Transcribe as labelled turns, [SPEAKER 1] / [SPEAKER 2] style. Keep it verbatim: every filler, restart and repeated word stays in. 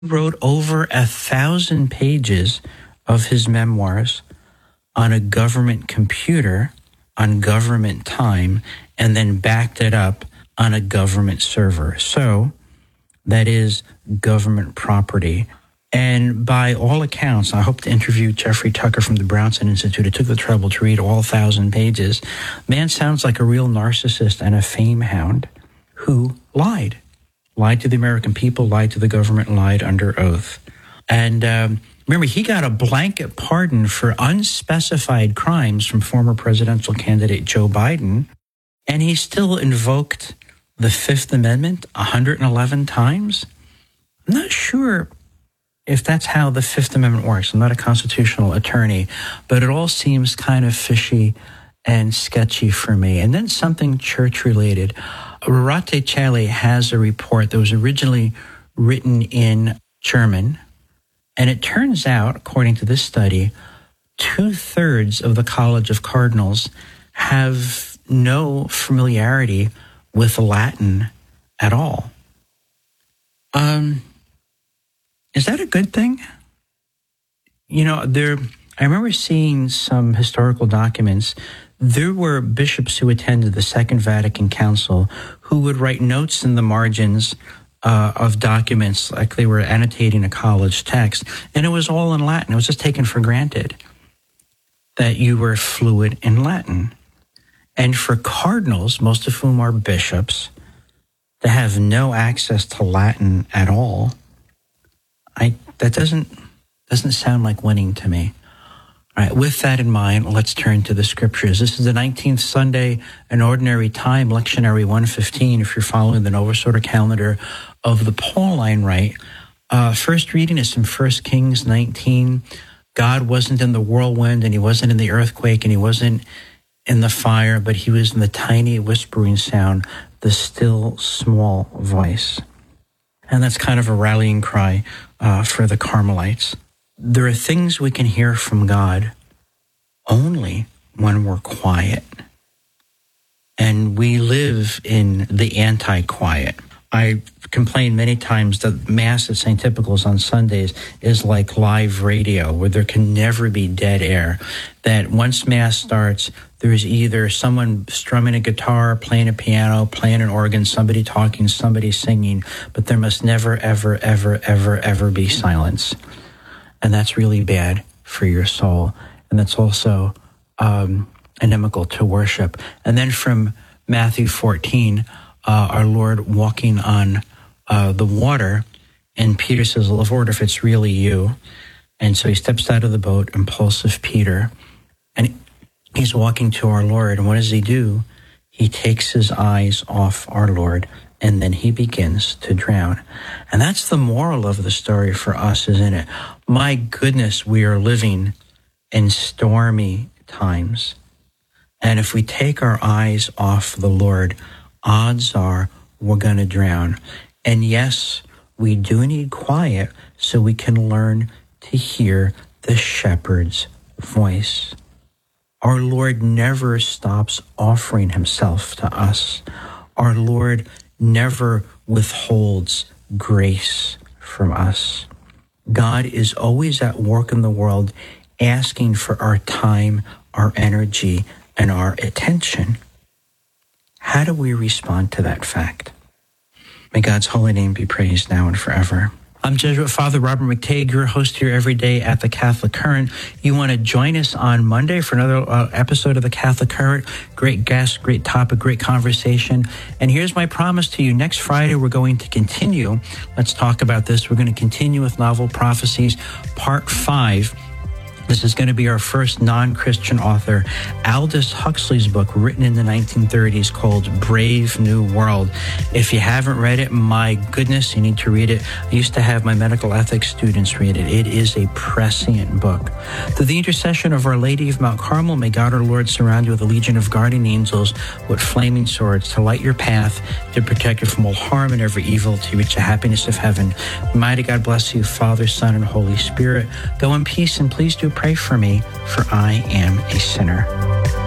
[SPEAKER 1] wrote over a thousand pages of his memoirs on a government computer, on government time, and then backed it up on a government server. So that is government property. And by all accounts, I hope to interview Jeffrey Tucker from the Brownson Institute. It took the trouble to read all thousand pages. Man sounds like a real narcissist and a fame hound who lied. Lied to the American people, lied to the government, lied under oath. And um, remember, he got a blanket pardon for unspecified crimes from former presidential candidate Joe Biden, and he still invoked the Fifth Amendment one hundred eleven times. I'm not sure if that's how the Fifth Amendment works. I'm not a constitutional attorney, but it all seems kind of fishy and sketchy for me. And then something church-related. Rorate Caeli has a report that was originally written in German, and it turns out, according to this study, two-thirds of the College of Cardinals have no familiarity with Latin at all. Um, is that a good thing? You know, there. I remember seeing some historical documents. There were bishops who attended the Second Vatican Council who would write notes in the margins uh, of documents like they were annotating a college text, and it was all in Latin. It was just taken for granted that you were fluent in Latin. And for cardinals, most of whom are bishops, to have no access to Latin at all, I that doesn't doesn't sound like winning to me. All right, with that in mind, let's turn to the scriptures. This is the nineteenth Sunday in Ordinary Time, Lectionary one fifteen, if you're following the Novus Ordo calendar of the Pauline Rite. Uh, first reading is from First Kings nineteen. God wasn't in the whirlwind, and he wasn't in the earthquake, and he wasn't in the fire, but he was in the tiny whispering sound, the still small voice. And that's kind of a rallying cry uh, for the Carmelites. There are things we can hear from God only when we're quiet. And we live in the anti-quiet. I complained many times that Mass at Saint Typical's on Sundays is like live radio, where there can never be dead air. That once Mass starts, there's either someone strumming a guitar, playing a piano, playing an organ, somebody talking, somebody singing, but there must never, ever, ever, ever, ever be silence. And that's really bad for your soul. And that's also um, inimical to worship. And then from Matthew fourteen, uh, our Lord walking on uh, the water, and Peter says, Lord, if it's really you. And so he steps out of the boat, impulsive Peter, and he's walking to our Lord. And what does he do? He takes his eyes off our Lord, and then he begins to drown. And that's the moral of the story for us, isn't it? My goodness, we are living in stormy times. And if we take our eyes off the Lord, odds are we're going to drown. And yes, we do need quiet so we can learn to hear the shepherd's voice. Our Lord never stops offering himself to us. Our Lord never withholds grace from us. God is always at work in the world, asking for our time, our energy, and our attention. How do we respond to that fact? May God's holy name be praised now and forever. I'm Jesuit Father Robert McTague, your host here every day at the Catholic Current. You want to join us on Monday for another uh, episode of the Catholic Current. Great guest, great topic, great conversation. And here's my promise to you. Next Friday, we're going to continue. Let's talk about this. We're going to continue with Novel Prophecies, Part five. This is going to be our first non-Christian author, Aldous Huxley's book, written in the nineteen thirties, called Brave New World. If you haven't read it, my goodness, you need to read it. I used to have my medical ethics students read it. It is a prescient book. Through the intercession of Our Lady of Mount Carmel, may God our Lord surround you with a legion of guardian angels with flaming swords to light your path, to protect you from all harm and every evil, to reach the happiness of heaven. Mighty God bless you, Father, Son, and Holy Spirit. Go in peace, and please do pray for me, for I am a sinner.